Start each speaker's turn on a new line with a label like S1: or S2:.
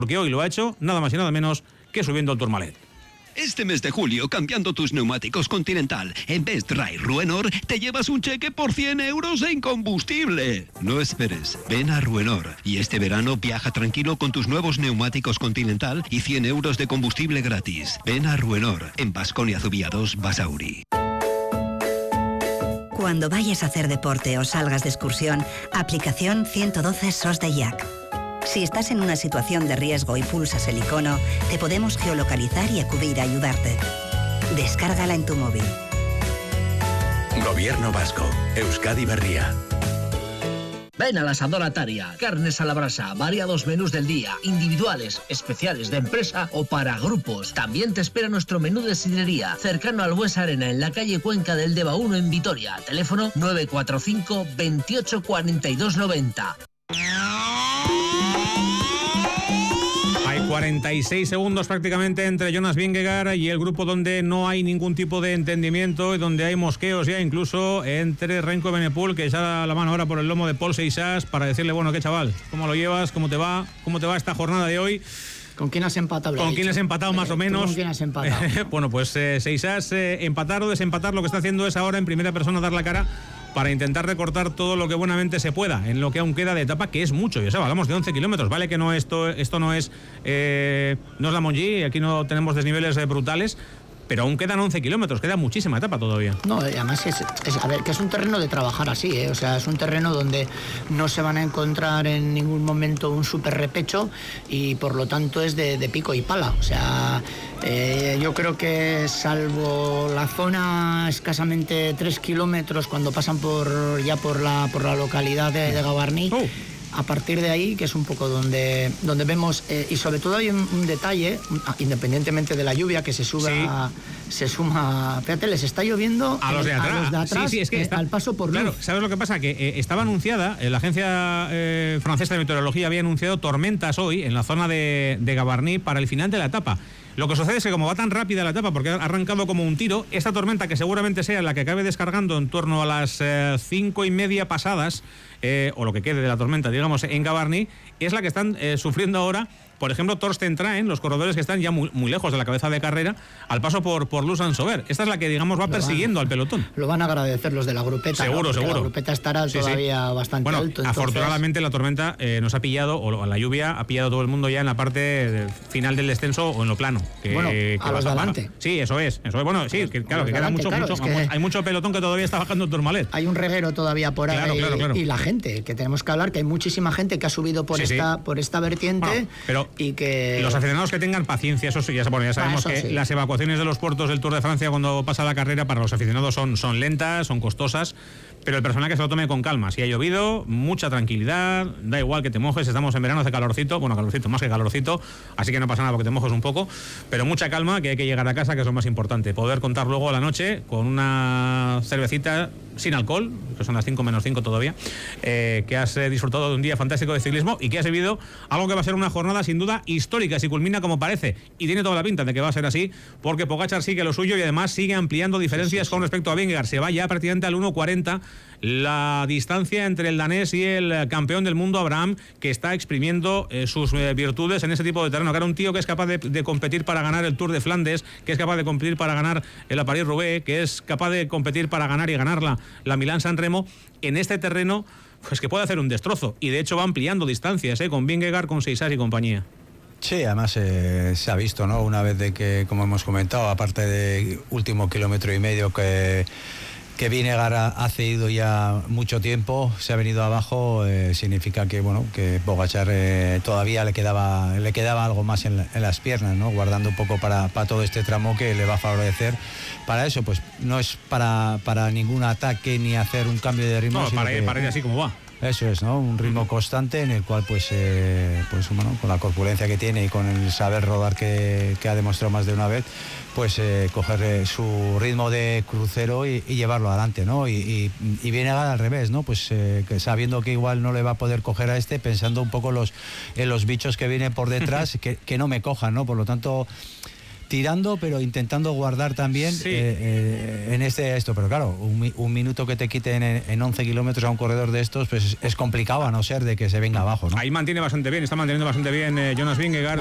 S1: porque hoy lo ha hecho nada más y nada menos que subiendo al Tourmalet.
S2: Este mes de julio, cambiando tus neumáticos Continental en Best Dry Ruenor, te llevas un cheque por 100 euros en combustible. No esperes, ven a Ruenor y este verano viaja tranquilo con tus nuevos neumáticos Continental y 100 euros de combustible gratis. Ven a Ruenor, en Baskonia Zubia 2, Basauri.
S3: Cuando vayas a hacer deporte o salgas de excursión, aplicación 112 SOS de Jack. Si estás en una situación de riesgo y pulsas el icono, te podemos geolocalizar y acudir a ayudarte. Descárgala en tu móvil.
S4: Gobierno vasco. Euskadi Berria.
S5: Ven a la Asadora Taria. Carnes a la brasa, variados menús del día, individuales, especiales de empresa o para grupos. También te espera nuestro menú de sidrería, cercano al Bues Arena, en la calle Cuenca del Deva 1 en Vitoria. Teléfono 945 28 42 90.
S1: Hay 46 segundos prácticamente entre Jonas Vingegaard y el grupo donde no hay ningún tipo de entendimiento y donde hay mosqueos ya incluso entre Renko Evenepoel, que echa la mano ahora por el lomo de Paul Seixas para decirle, bueno, ¿qué chaval? ¿Cómo lo llevas? ¿Cómo te va? ¿Cómo te va esta jornada de hoy?
S6: ¿Con quién has empatado?
S1: ¿Con quién has empatado más o menos?
S6: ¿Con quién has empatado?
S1: Bueno, pues Seixas, empatar o desempatar, lo que está haciendo es ahora en primera persona dar la cara para intentar recortar todo lo que buenamente se pueda en lo que aún queda de etapa, que es mucho. Ya sabes, hablamos de 11 kilómetros, vale que no esto no es la Montjuïc, aquí no tenemos desniveles brutales, pero aún quedan 11 kilómetros, queda muchísima etapa todavía.
S6: No, además a ver, que es un terreno de trabajar así, o sea, es un terreno donde no se van a encontrar en ningún momento un súper repecho y por lo tanto es de pico y pala, o sea, yo creo que salvo la zona escasamente 3 kilómetros cuando pasan por la localidad de Gavarní, a partir de ahí, que es un poco donde vemos, y sobre todo hay un detalle, independientemente de la lluvia, que se suma, fíjate, les está lloviendo
S1: a los de atrás,
S6: sí, es que al paso por luz.
S1: Claro, ¿sabes lo que pasa? Que estaba anunciada, la agencia francesa de meteorología había anunciado tormentas hoy en la zona de Gavarní para el final de la etapa. Lo que sucede es que como va tan rápida la etapa, porque ha arrancado como un tiro, esta tormenta, que seguramente sea la que acabe descargando en torno a las 5:30 pasadas, o lo que quede de la tormenta, digamos, en Gavarní, es la que están sufriendo ahora, por ejemplo, Torsten Traen, los corredores que están ya muy lejos de la cabeza de carrera, al paso por Lausanne Sauber. Esta es la que, digamos, va persiguiendo al pelotón.
S6: Lo van a agradecer los de la grupeta.
S1: Seguro.
S6: La grupeta estará todavía bastante alto. Entonces...
S1: Afortunadamente la tormenta nos ha pillado, o la lluvia ha pillado a todo el mundo ya en la parte final del descenso o en lo plano.
S6: A los de adelante.
S1: Sí, eso es. Bueno, sí, que queda mucho. Hay mucho pelotón que todavía está bajando el Tourmalet.
S6: Hay un reguero todavía por ahí. Claro. Y la gente, que tenemos que hablar, que hay muchísima gente que ha subido por esta vertiente, pero y que...
S1: Los aficionados que tengan paciencia, eso sí, ya sabemos que las evacuaciones de los puertos del Tour de Francia cuando pasa la carrera para los aficionados son lentas, son costosas, pero el personal que se lo tome con calma. Si ha llovido, mucha tranquilidad, da igual que te mojes, estamos en verano, hace calorcito, más que calorcito, así que no pasa nada porque te mojes un poco, pero mucha calma, que hay que llegar a casa, que es lo más importante, poder contar luego a la noche con una cervecita sin alcohol, que son las 5 menos 5 todavía, que has disfrutado de un día fantástico de ciclismo y que has vivido algo que va a ser una jornada sin duda histórica, si culmina como parece, y tiene toda la pinta de que va a ser así, porque Pogačar sigue lo suyo y además sigue ampliando diferencias con respecto a Vingegaard. Se va ya prácticamente al 1:40 la distancia entre el danés y el campeón del mundo, Abraham, que está exprimiendo sus virtudes en ese tipo de terreno, que era un tío que es capaz de competir para ganar el Tour de Flandes, que es capaz de competir para ganar el París-Roubaix, que es capaz de competir para ganar y ganarla la Milán-San Remo, en este terreno, pues que puede hacer un destrozo, y de hecho va ampliando distancias, con Vingegaard, con Seixas y compañía.
S7: Sí, además se ha visto, ¿no? Una vez de que, como hemos comentado, aparte de último kilómetro y medio que Vingegaard ha cedido ya mucho tiempo, se ha venido abajo, significa que que Pogačar todavía le quedaba algo más en las piernas, ¿no? Guardando un poco para todo este tramo que le va a favorecer. Para eso, pues no es para ningún ataque ni hacer un cambio de ritmo.
S1: No, para ir así como va.
S7: Eso es, ¿no? Un ritmo constante en el cual, pues con la corpulencia que tiene y con el saber rodar que ha demostrado más de una vez, pues coger su ritmo de crucero y llevarlo adelante, ¿no? Y viene al revés, ¿no? Pues que sabiendo que igual no le va a poder coger a pensando un poco en los bichos que vienen por detrás, que no me cojan, ¿no? Por lo tanto, tirando, pero intentando guardar también en esto. Pero claro, un minuto que te quiten en 11 kilómetros a un corredor de estos, pues es complicado, a no ser de que se venga abajo, ¿no?
S1: Ahí mantiene bastante bien, está manteniendo bastante bien Jonas Vingegaard.